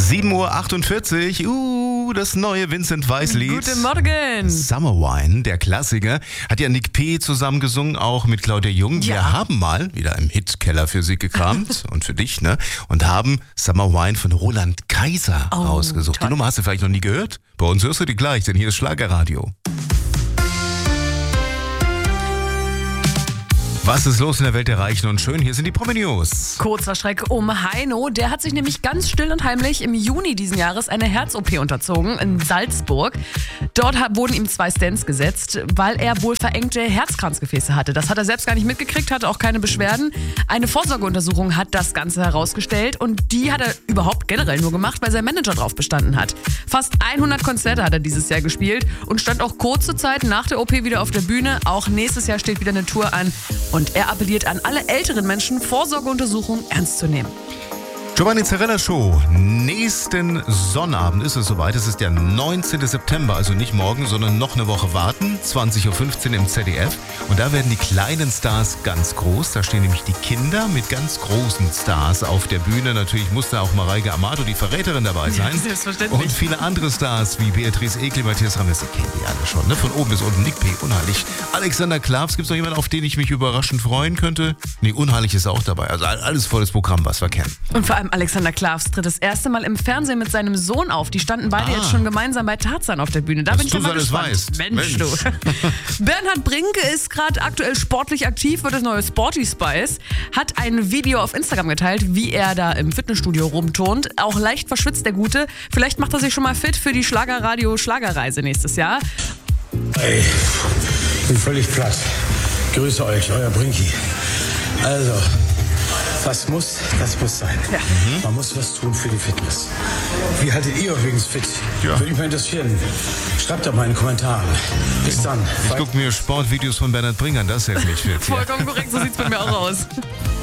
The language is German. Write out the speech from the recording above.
7:48 Uhr, das neue Vincent Weiss-Lied. Guten Morgen. Summer Wine, der Klassiker, hat ja Nick P. zusammen gesungen, auch mit Claudia Jung. Ja. Wir haben mal wieder im Hitkeller für sie gekramt und für dich, ne? Und haben Summer Wine von Roland Kaiser rausgesucht. toll. Die Nummer hast du vielleicht noch nie gehört? Bei uns hörst du die gleich, denn hier ist Schlagerradio. Was ist los in der Welt der Reichen und Schönen? Hier sind die Promi-News. Kurzer Schreck um Heino. Der hat sich nämlich ganz still und heimlich im Juni diesen Jahres eine Herz-OP unterzogen in Salzburg. Dort wurden ihm 2 Stents gesetzt, weil er wohl verengte Herzkranzgefäße hatte. Das hat er selbst gar nicht mitgekriegt, hatte auch keine Beschwerden. Eine Vorsorgeuntersuchung hat das Ganze herausgestellt und die hat er überhaupt generell nur gemacht, weil sein Manager drauf bestanden hat. Fast 100 Konzerte hat er dieses Jahr gespielt und stand auch kurze Zeit nach der OP wieder auf der Bühne. Auch nächstes Jahr steht wieder eine Tour an. Und er appelliert an alle älteren Menschen, Vorsorgeuntersuchungen ernst zu nehmen. Giovanni Zarella Show. Nächsten Sonnabend ist es soweit. Es ist der 19. September, also nicht morgen, sondern noch eine Woche warten. 20:15 Uhr im ZDF. Und da werden die kleinen Stars ganz groß. Da stehen nämlich die Kinder mit ganz großen Stars auf der Bühne. Natürlich muss da auch Mareike Amado, die Verräterin, dabei sein. Ja, selbstverständlich. Und viele andere Stars wie Beatrice Egli, Matthias Rames, die kennen die alle schon, ne? Von oben bis unten. Nick P., unheilig. Alexander Klavs, gibt es noch jemanden, auf den ich mich überraschend freuen könnte? Nee, unheilig ist auch dabei. Also alles volles Programm, was wir kennen. Und vor allem Alexander Klavs tritt das erste Mal im Fernsehen mit seinem Sohn auf. Die standen beide jetzt schon gemeinsam bei Tarzan auf der Bühne. Da bin ich ja mal gespannt. Weißt. Mensch, du. Bernhard Brinke ist gerade aktuell sportlich aktiv, wird das neue Sporty Spice. Hat ein Video auf Instagram geteilt, wie er da im Fitnessstudio rumturnt. Auch leicht verschwitzt der Gute. Vielleicht macht er sich schon mal fit für die Schlagerradio-Schlagerreise nächstes Jahr. Ey, bin völlig platt. Grüße euch, euer Brinki. Also, das muss sein. Ja. Man muss was tun für die Fitness. Wie haltet ihr übrigens fit? Ja. Würde mich mal interessieren. Schreibt doch mal in die Kommentare. Bis dann. Ich gucke mir Sportvideos von Bernhard Brinker an, das hält mich fit. Vollkommen korrekt, so sieht's bei mir auch aus.